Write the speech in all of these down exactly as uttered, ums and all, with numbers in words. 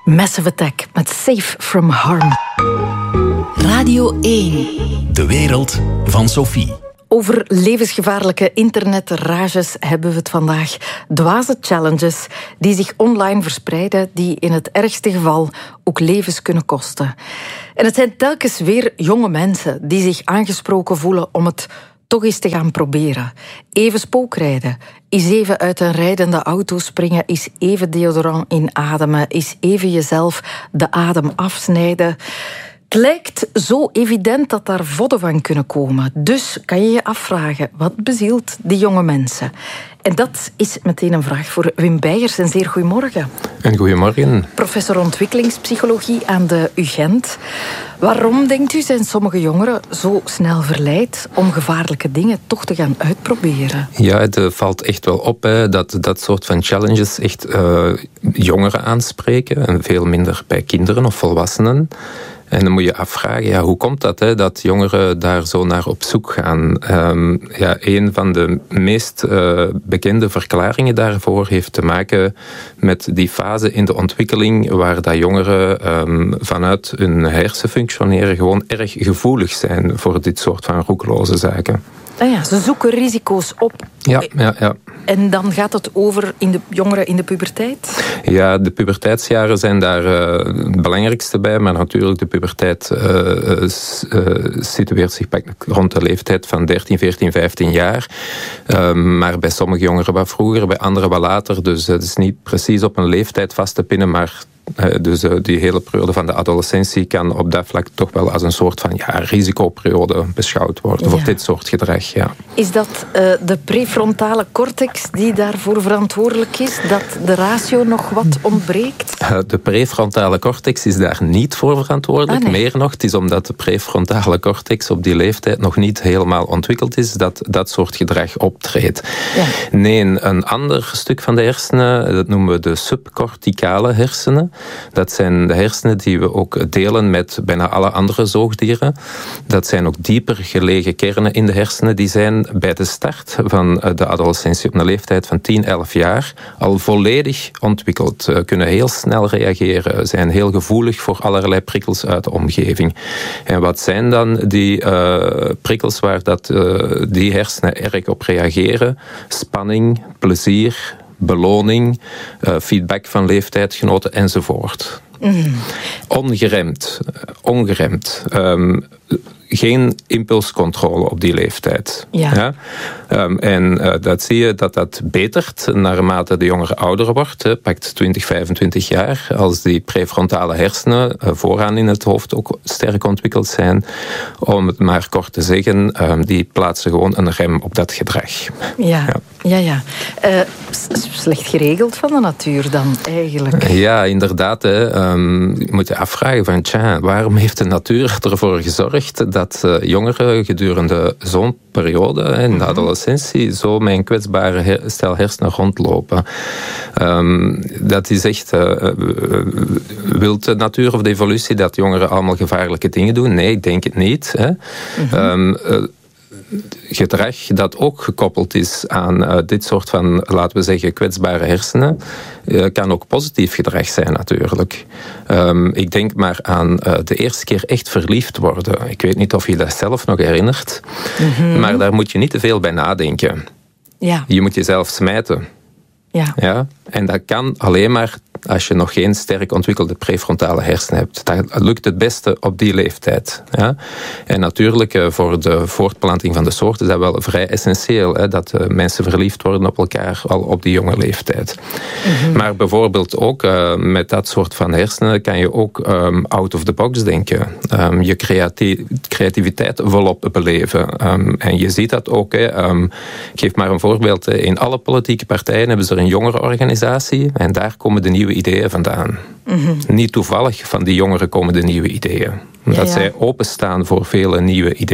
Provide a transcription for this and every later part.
Massive Attack met Safe from Harm. Radio één. De wereld van Sophie. Over levensgevaarlijke internetrages hebben we het vandaag. Dwaze challenges die zich online verspreiden, die in het ergste geval ook levens kunnen kosten. En het zijn telkens weer jonge mensen die zich aangesproken voelen om het toch eens te gaan proberen. Even spookrijden, eens even uit een rijdende auto springen, eens even deodorant inademen, eens even jezelf de adem afsnijden. Het lijkt zo evident dat daar vodden van kunnen komen. Dus kan je je afvragen, wat bezielt die jonge mensen? En dat is meteen een vraag voor Wim Beijers. En zeer goedemorgen. En goedemorgen. Professor ontwikkelingspsychologie aan de U Gent. Waarom, denkt u, zijn sommige jongeren zo snel verleid om gevaarlijke dingen toch te gaan uitproberen? Ja, het valt echt wel op hè, dat dat soort van challenges echt uh, jongeren aanspreken en veel minder bij kinderen of volwassenen. En dan moet je afvragen, ja, hoe komt dat, hè, dat jongeren daar zo naar op zoek gaan? Um, ja, een van de meest uh, bekende verklaringen daarvoor heeft te maken met die fase in de ontwikkeling waar dat jongeren um, vanuit hun hersenfunctioneren gewoon erg gevoelig zijn voor dit soort van roekeloze zaken. Ah ja, ze zoeken risico's op. Ja, ja, ja. En dan gaat het over in de jongeren in de puberteit? Ja, de puberteitsjaren zijn daar uh, het belangrijkste bij. Maar natuurlijk, de puberteit uh, uh, situeert zich rond de leeftijd van dertien, veertien, vijftien jaar. Uh, maar bij sommige jongeren wat vroeger, bij anderen wat later. Dus het is niet precies op een leeftijd vast te pinnen, maar dus die hele periode van de adolescentie kan op dat vlak toch wel als een soort van ja, risicoperiode beschouwd worden, ja, voor dit soort gedrag. Ja. Is dat uh, de prefrontale cortex die daarvoor verantwoordelijk is, dat de ratio nog wat ontbreekt? Uh, de prefrontale cortex is daar niet voor verantwoordelijk. Ah, nee. Meer nog, het is omdat de prefrontale cortex op die leeftijd nog niet helemaal ontwikkeld is, dat dat soort gedrag optreedt. Ja. Nee, een ander stuk van de hersenen, dat noemen we de subcorticale hersenen. Dat zijn de hersenen die we ook delen met bijna alle andere zoogdieren. Dat zijn ook dieper gelegen kernen in de hersenen. Die zijn bij de start van de adolescentie op een leeftijd van tien, elf jaar al volledig ontwikkeld. Kunnen heel snel reageren, zijn heel gevoelig voor allerlei prikkels uit de omgeving. En wat zijn dan die uh, prikkels waar dat, uh, die hersenen erg op reageren? Spanning, plezier, beloning, uh, feedback van leeftijdgenoten enzovoort. Mm. Ongeremd, ongeremd. Um, geen impulscontrole op die leeftijd. Ja. Ja? Um, en uh, dat zie je dat dat betert naarmate de jongere ouder wordt. Hè, pakt twintig, vijfentwintig jaar. Als die prefrontale hersenen uh, vooraan in het hoofd ook sterk ontwikkeld zijn. Om het maar kort te zeggen, um, die plaatsen gewoon een rem op dat gedrag. Ja, ja, ja. ja. Uh, slecht geregeld van de natuur dan eigenlijk. Ja, inderdaad. Hè. Um, je moet je afvragen van, tja, waarom heeft de natuur ervoor gezorgd dat uh, jongeren gedurende zo'n periode, hè, in de adolescentie, zo met een kwetsbare her- stel hersenen rondlopen. Um, dat is echt, uh, uh, wil de natuur of de evolutie dat jongeren allemaal gevaarlijke dingen doen? Nee, ik denk het niet. Hè. Mm-hmm. Um, uh, gedrag dat ook gekoppeld is aan uh, dit soort van, laten we zeggen, kwetsbare hersenen, uh, kan ook positief gedrag zijn natuurlijk. Um, ik denk maar aan uh, de eerste keer echt verliefd worden. Ik weet niet of je dat zelf nog herinnert, mm-hmm. maar daar moet je niet te veel bij nadenken. Ja. Je moet jezelf smijten. Ja. Ja? En dat kan alleen maar als je nog geen sterk ontwikkelde prefrontale hersenen hebt. Dat lukt het beste op die leeftijd. Ja? En natuurlijk, voor de voortplanting van de soort is dat wel vrij essentieel, hè, dat mensen verliefd worden op elkaar al op die jonge leeftijd. Mm-hmm. Maar bijvoorbeeld ook uh, met dat soort van hersenen kan je ook um, out of the box denken. Um, je creati- creativiteit volop beleven. Um, en je ziet dat ook. Hè, um, ik geef maar een voorbeeld. In alle politieke partijen hebben ze er een jongerenorganisatie en daar komen de nieuwe ideeën vandaan. Mm-hmm. Niet toevallig van die jongeren komen de nieuwe ideeën. Omdat ja, ja. zij openstaan voor vele nieuwe ideeën.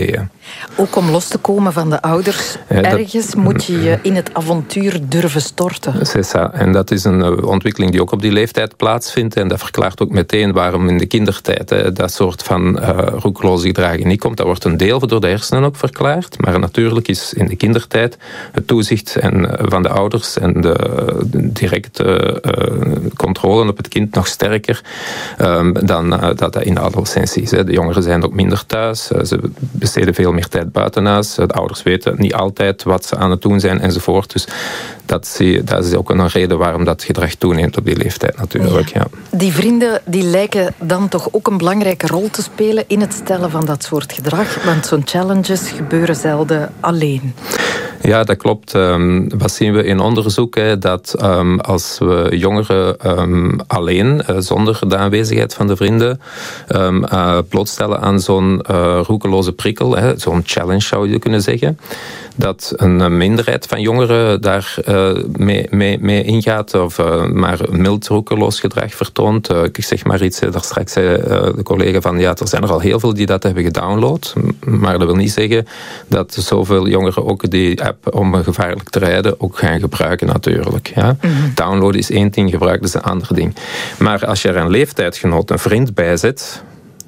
Ook om los te komen van de ouders, ja, ergens dat, moet je je in het avontuur durven storten. C'est ça. En dat is een ontwikkeling die ook op die leeftijd plaatsvindt. En dat verklaart ook meteen waarom in de kindertijd hè, dat soort van uh, roekeloze gedrag niet komt. Dat wordt een deel door de hersenen ook verklaard. Maar natuurlijk is in de kindertijd het toezicht en, van de ouders en de, de directe uh, controle op het kind nog sterker um, dan uh, dat dat in de adolescentie is. Hè. De jongeren zijn ook minder thuis. Uh, ze besteden veel meer tijd buiten huis. De ouders weten niet altijd wat ze aan het doen zijn enzovoort. Dus dat, zie, dat is ook een reden waarom dat gedrag toeneemt op die leeftijd natuurlijk. Ja. Ja. Die vrienden die lijken dan toch ook een belangrijke rol te spelen in het stellen van dat soort gedrag. Want zo'n challenges gebeuren zelden alleen. Ja, dat klopt. Um, wat zien we in onderzoek? Hè, dat um, als we jongeren um, alleen, uh, zonder de aanwezigheid van de vrienden, um, uh, blootstellen aan zo'n uh, roekeloze prikkel, hè, zo'n challenge zou je kunnen zeggen, dat een minderheid van jongeren daar uh, mee, mee, mee ingaat of uh, maar mild roekeloos gedrag vertoont. Uh, ik zeg maar iets, daar straks zei uh, de collega van, ja, er zijn er al heel veel die dat hebben gedownload, maar dat wil niet zeggen dat zoveel jongeren ook die app om gevaarlijk te rijden ook gaan gebruiken natuurlijk. Ja. Mm-hmm. Downloaden is één ding, gebruiken is een ander ding. Maar als je er een leeftijdsgenoot, een vriend bij zet,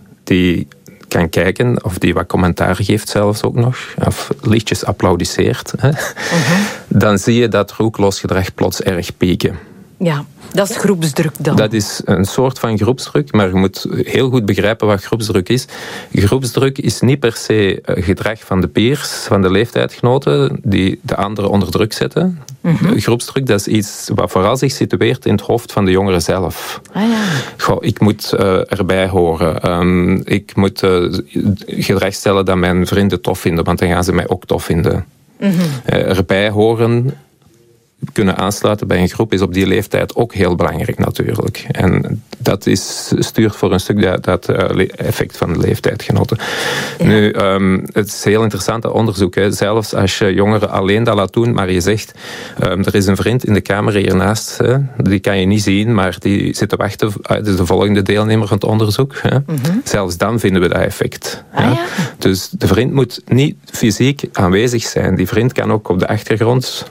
die kan kijken, of die wat commentaar geeft zelfs ook nog, of lichtjes applaudisseert, hè, mm-hmm. dan zie je dat roekeloos gedrag plots erg pieken. Ja, dat is groepsdruk dan. Dat is een soort van groepsdruk, maar je moet heel goed begrijpen wat groepsdruk is. Groepsdruk is niet per se gedrag van de peers, van de leeftijdsgenoten, die de anderen onder druk zetten. Mm-hmm. Groepsdruk, dat is iets wat vooral zich situeert in het hoofd van de jongeren zelf. Ah, ja. Goh, ik moet uh, erbij horen. Um, ik moet uh, gedrag stellen dat mijn vrienden tof vinden, want dan gaan ze mij ook tof vinden. Mm-hmm. Uh, erbij horen, kunnen aansluiten bij een groep is op die leeftijd ook heel belangrijk natuurlijk. En dat is, stuurt voor een stuk dat, dat uh, effect van de leeftijdgenoten. Ja. Nu, um, het is heel interessant dat onderzoek. Hè. Zelfs als je jongeren alleen dat laat doen, maar je zegt, um, er is een vriend in de kamer hiernaast, hè, die kan je niet zien, maar die zit te wachten, uit de volgende deelnemer van het onderzoek. Hè. Mm-hmm. Zelfs dan vinden we dat effect. Ah, ja. Ja. Dus de vriend moet niet fysiek aanwezig zijn. Die vriend kan ook op de achtergrond.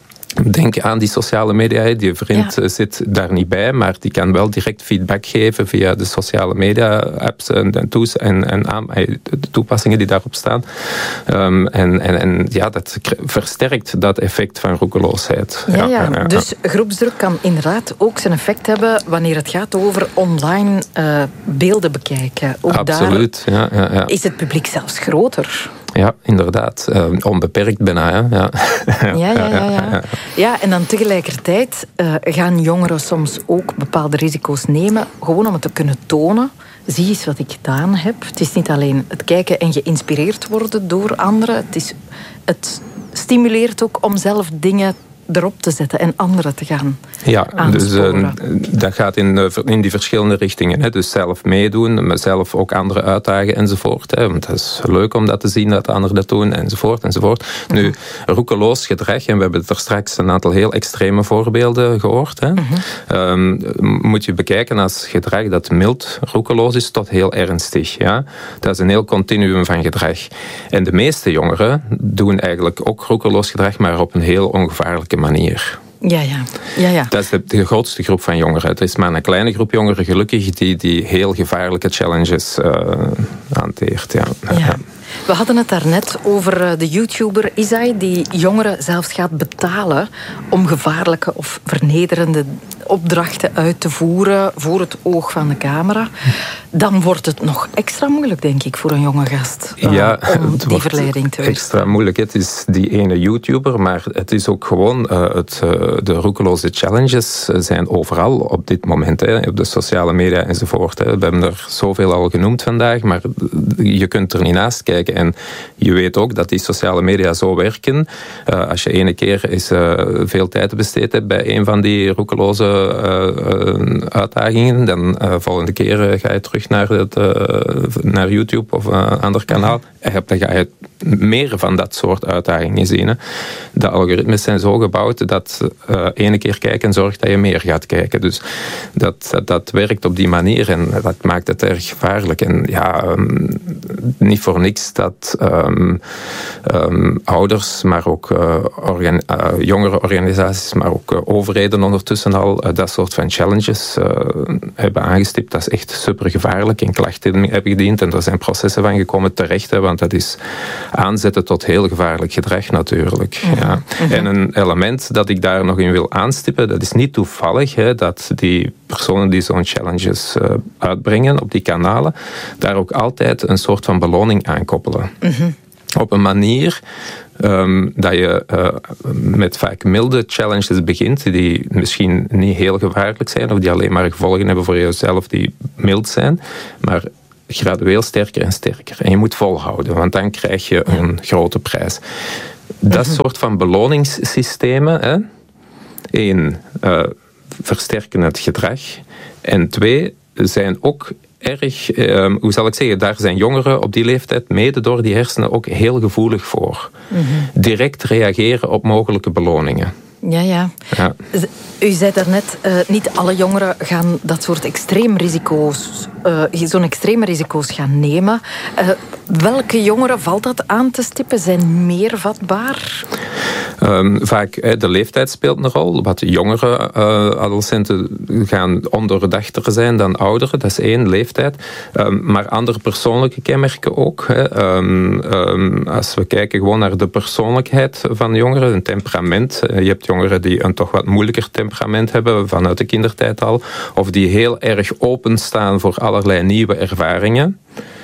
Denk aan die sociale media. Die vriend ja. zit daar niet bij, maar die kan wel direct feedback geven via de sociale media apps en, en, toes, en, en aan, de toepassingen die daarop staan. Um, en, en, en ja, dat versterkt dat effect van roekeloosheid. Ja, ja, ja. Ja, dus groepsdruk kan inderdaad ook zijn effect hebben wanneer het gaat over online uh, beelden bekijken. Ook Absoluut. Daar ja, ja, ja. is het publiek zelfs groter. Ja, inderdaad. Uh, onbeperkt bijna. Hè? Ja. Ja, ja, ja, ja, ja. Ja, en dan tegelijkertijd uh, gaan jongeren soms ook bepaalde risico's nemen, gewoon om het te kunnen tonen. Zie eens wat ik gedaan heb. Het is niet alleen het kijken en geïnspireerd worden door anderen. Het, is, het stimuleert ook om zelf dingen erop te zetten en anderen te gaan Ja, aansporen. dus uh, dat gaat in, in die verschillende richtingen. Hè. Dus zelf meedoen, maar zelf ook anderen uitdagen enzovoort. Hè. Want het is leuk om dat te zien, dat anderen dat doen enzovoort enzovoort. Mm-hmm. Nu, roekeloos gedrag, en we hebben er straks een aantal heel extreme voorbeelden gehoord. Hè. Mm-hmm. Um, moet je bekijken als gedrag dat mild roekeloos is tot heel ernstig. Ja. Dat is een heel continuum van gedrag. En de meeste jongeren doen eigenlijk ook roekeloos gedrag, maar op een heel ongevaarlijke manier. Ja, ja. ja, ja. Dat is de, de grootste groep van jongeren. Er is maar een kleine groep jongeren, gelukkig, die, die heel gevaarlijke challenges uh, hanteert. Ja. Ja. Ja. We hadden het daarnet over de YouTuber Isai, die jongeren zelfs gaat betalen om gevaarlijke of vernederende opdrachten uit te voeren voor het oog van de camera. Dan wordt het nog extra moeilijk, denk ik, voor een jonge gast uh, ja, om die verleiding te weerstaan. Extra moeilijk. Het is die ene YouTuber, maar het is ook gewoon uh, het, uh, de roekeloze challenges zijn overal op dit moment. Hè, op de sociale media enzovoort. Hè. We hebben er zoveel al genoemd vandaag, maar je kunt er niet naast kijken. En je weet ook dat die sociale media zo werken. Uh, als je ene keer eens uh, veel tijd besteed hebt bij een van die roekeloze uh, uh, uitdagingen, dan uh, volgende keer uh, ga je terug terug naar, het, uh, naar YouTube of een ander kanaal hebt, dan ga je meer van dat soort uitdagingen zien. Hè. De algoritmes zijn zo gebouwd dat uh, ene keer kijken zorgt dat je meer gaat kijken. Dus dat, dat, dat werkt op die manier en dat maakt het erg gevaarlijk. En ja, um, niet voor niks dat um, um, ouders, maar ook uh, organ, uh, jongere organisaties, maar ook uh, overheden ondertussen al uh, dat soort van challenges uh, hebben aangestipt. Dat is echt super gevaarlijk en klachten hebben gediend en er zijn processen van gekomen terecht, hè, want dat is aanzetten tot heel gevaarlijk gedrag natuurlijk. Mm-hmm. Ja. En een element dat ik daar nog in wil aanstippen, dat is niet toevallig hè, dat die personen die zo'n challenges uh, uitbrengen op die kanalen, daar ook altijd een soort van beloning aan koppelen. Mm-hmm. Op een manier um, dat je uh, met vaak milde challenges begint, die misschien niet heel gevaarlijk zijn, of die alleen maar gevolgen hebben voor jezelf die mild zijn, maar gradueel sterker en sterker. En je moet volhouden, want dan krijg je een grote prijs. Dat soort van beloningssystemen, hè, één, uh, versterken het gedrag. En twee, zijn ook erg, uh, hoe zal ik zeggen, daar zijn jongeren op die leeftijd, mede door die hersenen, ook heel gevoelig voor. Mm-hmm. Direct reageren op mogelijke beloningen. Ja, ja. ja. U zei daarnet, uh, niet alle jongeren gaan dat soort extreme risico's, uh, zo'n extreme risico's gaan nemen. Uh, welke jongeren valt dat aan te stippen? Zijn meer vatbaar? Um, vaak, hè, de leeftijd speelt een rol. Wat jongere uh, adolescenten gaan ondoordachter zijn dan ouderen. Dat is één, leeftijd. Um, maar andere persoonlijke kenmerken ook. Hè. Um, um, als we kijken gewoon naar de persoonlijkheid van jongeren, een temperament. Uh, je hebt jongeren die een toch wat moeilijker temperament hebben, vanuit de kindertijd al. Of die heel erg openstaan voor allerlei nieuwe ervaringen.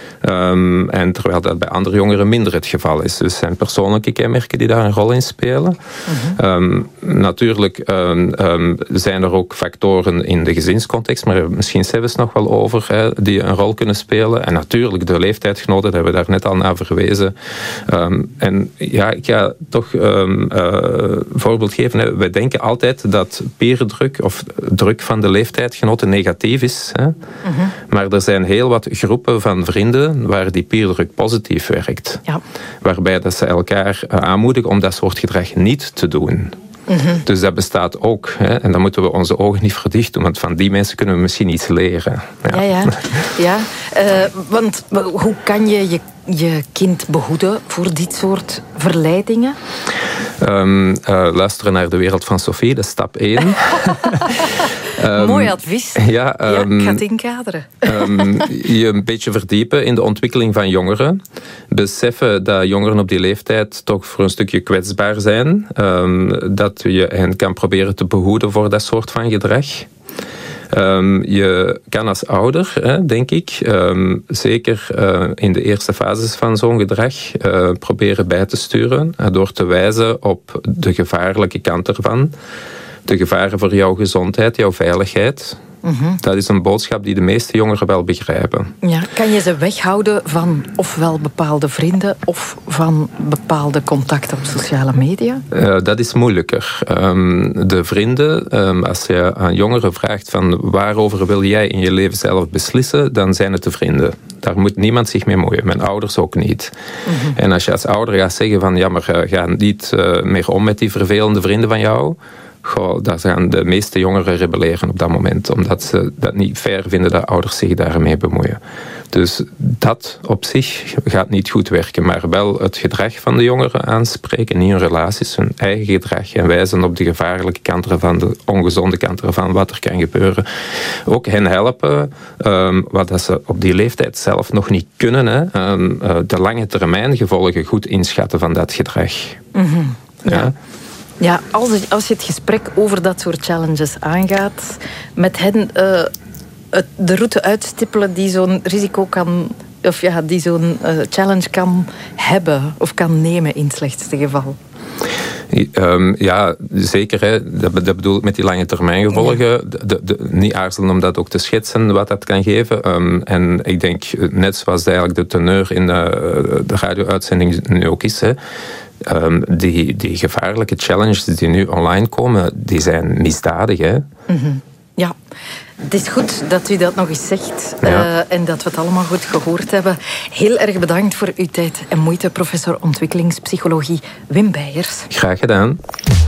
Um, en terwijl dat bij andere jongeren minder het geval is. Dus zijn persoonlijke kenmerken die daar een rol in spelen. Uh-huh. Um, natuurlijk um, um, zijn er ook factoren in de gezinscontext, maar misschien zelfs nog wel over, hè, die een rol kunnen spelen. En natuurlijk de leeftijdsgenoten, daar hebben we daar net al naar verwezen. Um, en ja, ik ga toch um, uh, een voorbeeld geven. Hè. Wij denken altijd dat peerdruk of druk van de leeftijdsgenoten negatief is. Hè. Uh-huh. Maar er zijn heel wat groepen van vrienden waar die peerdruk positief werkt. Ja. Waarbij dat ze elkaar aanmoedigen om dat soort gedrag niet te doen. Mm-hmm. Dus dat bestaat ook. Hè? En dan moeten we onze ogen niet verdicht doen, want van die mensen kunnen we misschien iets leren. Ja, ja. ja. ja. Uh, want hoe kan je je, je kind behoeden voor dit soort verleidingen? Um, uh, luisteren naar de wereld van Sophie, dat is stap één. Um, Mooi advies. Ja, um, ja, ik ga het inkaderen. Um, je een beetje verdiepen in de ontwikkeling van jongeren. Beseffen dat jongeren op die leeftijd toch voor een stukje kwetsbaar zijn. Um, dat je hen kan proberen te behoeden voor dat soort van gedrag. Um, je kan als ouder, hè, denk ik, um, zeker uh, in de eerste fases van zo'n gedrag uh, proberen bij te sturen, uh, door te wijzen op de gevaarlijke kant ervan. De gevaren voor jouw gezondheid, jouw veiligheid. Mm-hmm. Dat is een boodschap die de meeste jongeren wel begrijpen. Ja, kan je ze weghouden van ofwel bepaalde vrienden of van bepaalde contacten op sociale media? Uh, dat is moeilijker. Um, de vrienden, um, als je aan jongeren vraagt van waarover wil jij in je leven zelf beslissen, dan zijn het de vrienden. Daar moet niemand zich mee moeien, mijn ouders ook niet. Mm-hmm. En als je als ouder gaat zeggen van ja, maar uh, ga niet uh, meer om met die vervelende vrienden van jou, goh, daar gaan de meeste jongeren rebelleren op dat moment, omdat ze dat niet fair vinden dat ouders zich daarmee bemoeien. Dus dat op zich gaat niet goed werken, maar wel het gedrag van de jongeren aanspreken, niet hun relaties, hun eigen gedrag en wijzen op de gevaarlijke kant ervan, de ongezonde kant ervan, wat er kan gebeuren. Ook hen helpen, um, wat dat ze op die leeftijd zelf nog niet kunnen, hè, um, uh, de lange termijn gevolgen goed inschatten van dat gedrag. Mm-hmm. Ja. ja. Ja, als, als je het gesprek over dat soort challenges aangaat, met hen uh, het, de route uitstippelen die zo'n risico kan, of ja, die zo'n uh, challenge kan hebben of kan nemen in het slechtste geval. Um, ja, zeker. Hè. Dat, dat bedoel ik met die lange termijn gevolgen. Ja. De, de, de, niet aarzelen om dat ook te schetsen, wat dat kan geven. Um, en ik denk, net zoals eigenlijk de teneur in de, de radio-uitzending nu ook is, hè, Um, die, die gevaarlijke challenges die nu online komen, die zijn misdadig. Hè? Mm-hmm. Ja, het is goed dat u dat nog eens zegt ja. uh, en dat we het allemaal goed gehoord hebben. Heel erg bedankt voor uw tijd en moeite, professor ontwikkelingspsychologie Wim Beijers. Graag gedaan.